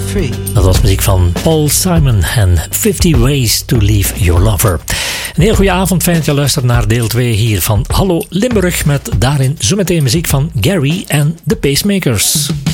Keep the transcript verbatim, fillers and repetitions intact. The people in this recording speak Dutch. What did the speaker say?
free. Dat was muziek van Paul Simon en fifty Ways to Leave Your Lover. Een heel goede avond, fijn dat je luistert naar deel twee hier van Hallo Limburg, met daarin zometeen muziek van Gary en de Pacemakers.